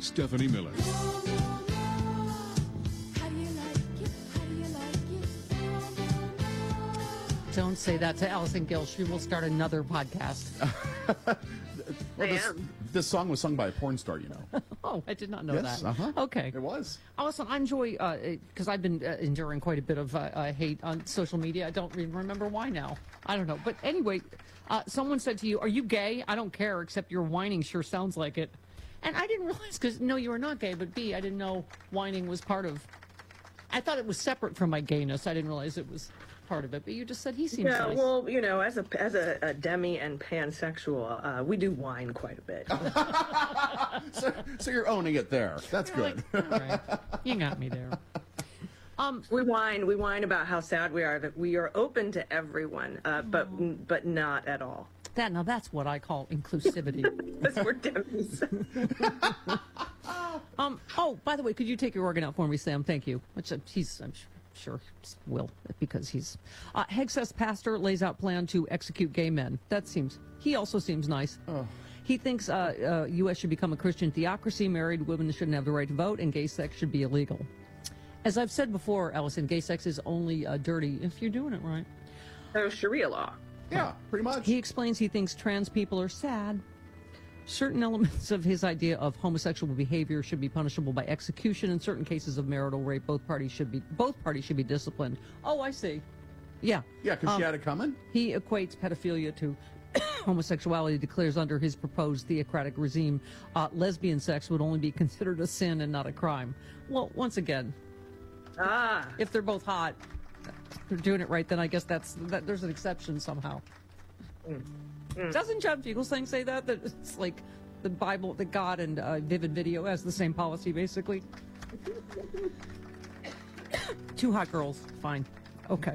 Stephanie Miller. Don't say that to Allison Gill. She will start another podcast. This song was sung by a porn star, you know. Oh, I did not know Yes, that. Okay. It was. Allison, I enjoy, because I've been enduring quite a bit of hate on social media. I don't even remember why now. I don't know. But anyway, someone said to you, are you gay? I don't care, except your whining sure sounds like it. And I didn't realize, because, no, you are not gay, but B, I didn't know whining was part of, I thought it was separate from my gayness. I didn't realize it was part of it, but you just said he seems nice. Yeah, well, you know, as a demi and pansexual, we do whine quite a bit. So you're owning it there. That's good. All right. You got me there. We whine about how sad we are, that we are open to everyone, but not at all. Now that's what I call inclusivity. Because we're demis. Oh, by the way, could you take your organ out for me, Sam? Thank you. Which I'm sure will, because he's Hegseth's pastor lays out plan to execute gay men. He also seems nice. He thinks U.S. should become a Christian theocracy, married women shouldn't have the right to vote, and gay sex should be illegal. As I've said before, Allison, gay sex is only dirty if you're doing it right. There's Sharia law. Yeah, pretty much. He explains he thinks trans people are sad. Certain elements of his idea of homosexual behavior should be punishable by execution. In certain cases of marital rape, both parties should be disciplined. Oh, I see. Yeah. Yeah, because she had it coming. He equates pedophilia to homosexuality, declares under his proposed theocratic regime, lesbian sex would only be considered a sin and not a crime. Well, once again, if they're both hot, they're doing it right, then I guess there's an exception somehow. Doesn't John Fugelsang say that it's like the Bible, that God and Vivid Video has the same policy, basically? Two hot girls, fine. Okay.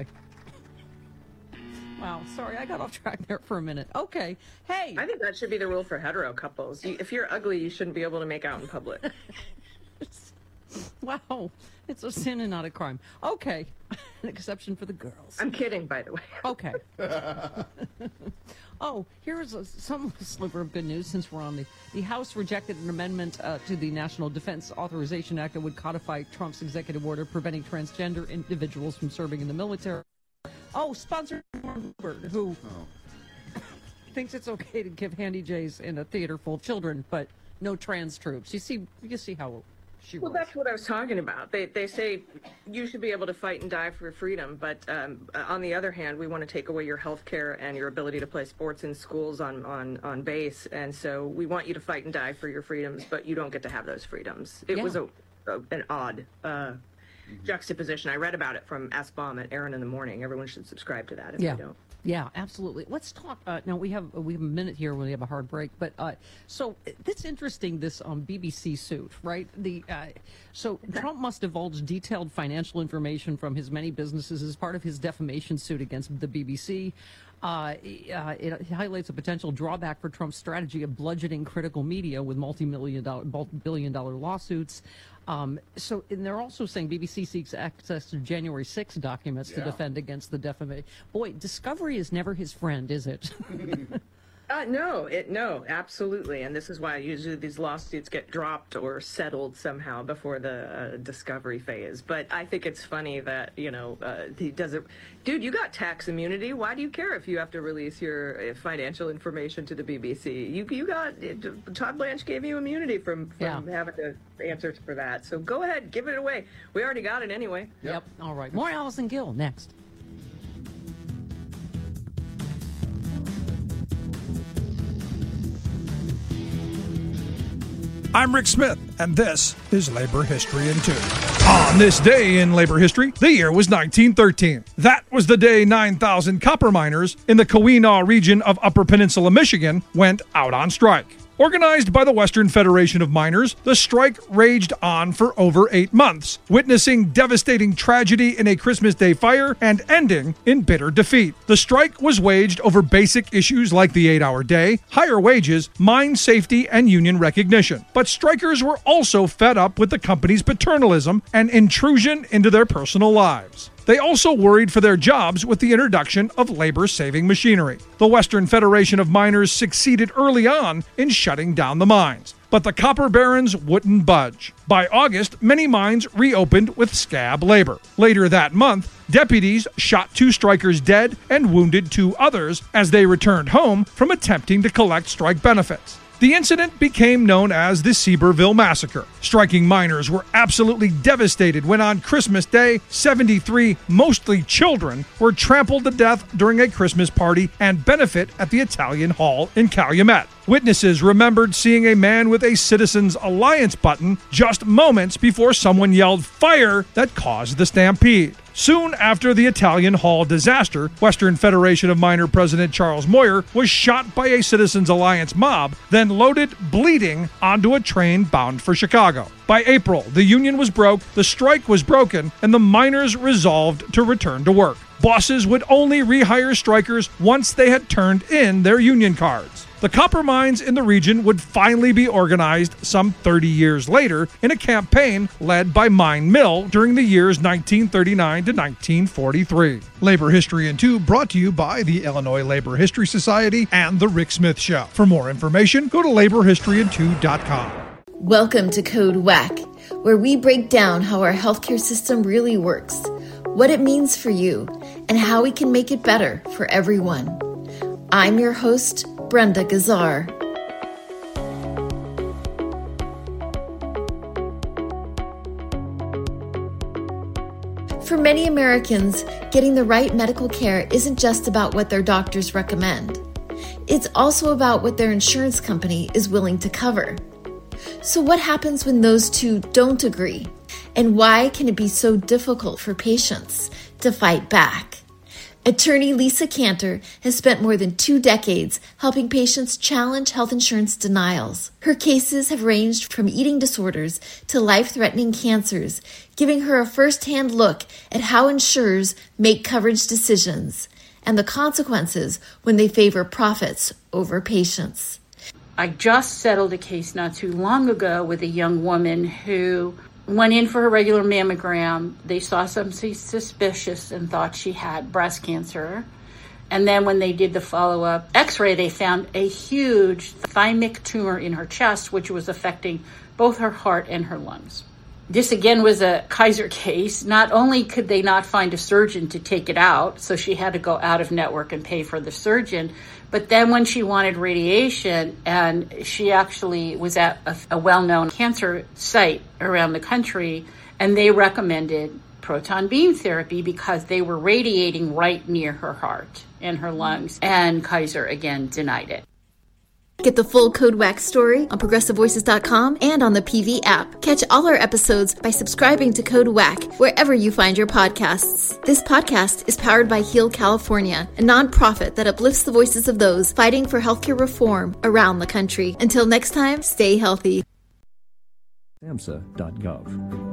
Wow, sorry, I got off track there for a minute. Okay, hey. I think that should be the rule for hetero couples. If you're ugly, you shouldn't be able to make out in public. Wow, it's a sin and not a crime. Okay, an exception for the girls. I'm kidding, by the way. Okay. Oh, here's some sliver of good news since we're on the House rejected an amendment to the National Defense Authorization Act that would codify Trump's executive order preventing transgender individuals from serving in the military. Oh, sponsored by Hubert, who thinks it's okay to give handy J's in a theater full of children, but no trans troops. You see how she Well, works. that's what I was talking about. They say you should be able to fight and die for freedom, but on the other hand, we want to take away your health care and your ability to play sports in schools on base, and so we want you to fight and die for your freedoms, but you don't get to have those freedoms. It was an odd juxtaposition. I read about it from S. Baum at Aaron in the Morning. Everyone should subscribe to that if they don't. Yeah, absolutely. Let's talk. Now we have a minute here when we have a hard break, but so that's interesting. This BBC suit, right? So Trump must divulge detailed financial information from his many businesses as part of his defamation suit against the BBC. It highlights a potential drawback for Trump's strategy of bludgeoning critical media with multi-billion-dollar lawsuits. And they're also saying BBC seeks access to January 6 documents to defend against the defamation. Boy, Discovery is never his friend, is it? No, absolutely. And this is why usually these lawsuits get dropped or settled somehow before the discovery phase. But I think it's funny that, he doesn't. Dude, you got tax immunity. Why do you care if you have to release your financial information to the BBC? You got, Todd Blanche gave you immunity from having to answer for that. So go ahead, give it away. We already got it anyway. Yep. All right. More Allison Gill next. I'm Rick Smith, and this is Labor History in 2. On this day in labor history, the year was 1913. That was the day 9,000 copper miners in the Keweenaw region of Upper Peninsula, Michigan, went out on strike. Organized by the Western Federation of Miners, the strike raged on for over 8 months, witnessing devastating tragedy in a Christmas Day fire and ending in bitter defeat. The strike was waged over basic issues like the 8-hour day, higher wages, mine safety, and union recognition. But strikers were also fed up with the company's paternalism and intrusion into their personal lives. They also worried for their jobs with the introduction of labor-saving machinery. The Western Federation of Miners succeeded early on in shutting down the mines, but the copper barons wouldn't budge. By August, many mines reopened with scab labor. Later that month, deputies shot 2 strikers dead and wounded 2 others as they returned home from attempting to collect strike benefits. The incident became known as the Seaborville Massacre. Striking miners were absolutely devastated when on Christmas Day, 73, mostly children, were trampled to death during a Christmas party and benefit at the Italian Hall in Calumet. Witnesses remembered seeing a man with a Citizens Alliance button just moments before someone yelled fire that caused the stampede. Soon after the Italian Hall disaster, Western Federation of Miner President Charles Moyer was shot by a Citizens Alliance mob, then loaded, bleeding, onto a train bound for Chicago. By April, the union was broke, the strike was broken, and the miners resolved to return to work. Bosses would only rehire strikers once they had turned in their union cards. The copper mines in the region would finally be organized some 30 years later in a campaign led by Mine Mill during the years 1939 to 1943. Labor History in 2 brought to you by the Illinois Labor History Society and The Rick Smith Show. For more information, go to laborhistoryin2.com. Welcome to Code WAC, where we break down how our healthcare system really works, what it means for you, and how we can make it better for everyone. I'm your host, Brenda Gazzar. For many Americans, getting the right medical care isn't just about what their doctors recommend. It's also about what their insurance company is willing to cover. So what happens when those two don't agree? And why can it be so difficult for patients to fight back? Attorney Lisa Cantor has spent more than 2 decades helping patients challenge health insurance denials. Her cases have ranged from eating disorders to life-threatening cancers, giving her a first-hand look at how insurers make coverage decisions and the consequences when they favor profits over patients. I just settled a case not too long ago with a young woman who went in for her regular mammogram. They saw something suspicious and thought she had breast cancer. And then when they did the follow-up x-ray, they found a huge thymic tumor in her chest, which was affecting both her heart and her lungs. This again was a Kaiser case. Not only could they not find a surgeon to take it out, so she had to go out of network and pay for the surgeon, but then when she wanted radiation, and she actually was at a well-known cancer site around the country, and they recommended proton beam therapy because they were radiating right near her heart and her lungs, and Kaiser again denied it. Get the full Code WAC story on ProgressiveVoices.com and on the PV app. Catch all our episodes by subscribing to Code WAC wherever you find your podcasts. This podcast is powered by Heal California, a nonprofit that uplifts the voices of those fighting for healthcare reform around the country. Until next time, stay healthy. SAMHSA.gov.